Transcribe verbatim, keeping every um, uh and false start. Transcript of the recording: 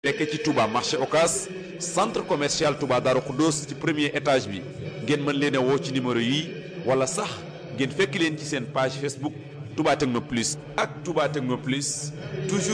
nekk ci Touba marché Ocass centre commercial Touba Darou Khoudoss ci premier étage bi ngeen mën leen a woo ci numéro yi wala sax ngeen fekk leen ci seen page Facebook Touba Techno Plus ak Touba Techno Plus toujours